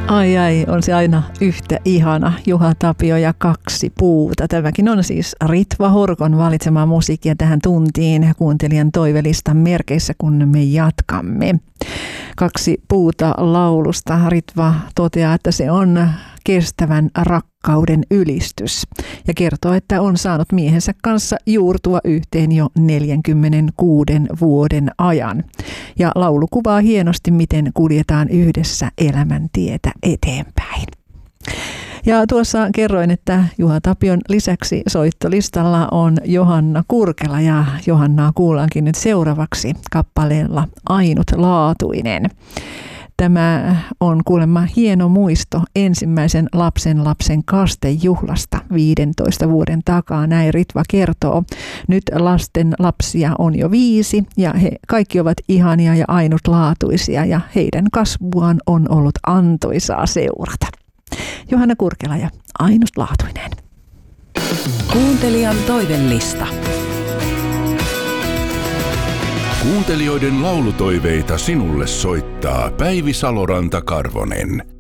Ai, on se aina yhtä ihana. Juha Tapio ja kaksi puuta. Tämäkin on siis Ritva Horkon valitsemaa musiikkia tähän tuntiin kuuntelijan toivelistan merkeissä, kun me jatkamme. Kaksi puuta laulusta. Ritva toteaa, että se on kestävän rakkauden ylistys ja kertoo, että on saanut miehensä kanssa juurtua yhteen jo 46 vuoden ajan. Ja laulu kuvaa hienosti, miten kuljetaan yhdessä elämäntietä eteenpäin. Ja tuossa kerroin, että Juha Tapion lisäksi soittolistalla on Johanna Kurkela ja Johannaa kuullaankin nyt seuraavaksi kappaleella Ainutlaatuinen. Tämä on kuulemma hieno muisto ensimmäisen lapsen kastejuhlasta 15 vuoden takaa, näin Ritva kertoo. Nyt lasten lapsia on jo 5 ja he kaikki ovat ihania ja ainutlaatuisia ja heidän kasvuaan on ollut antoisaa seurata. Johanna Kurkela ja Ainutlaatuinen. Kuuntelijan toivelista. Kuuntelijoiden laulutoiveita sinulle soittaa Päivi Saloranta-Karvonen.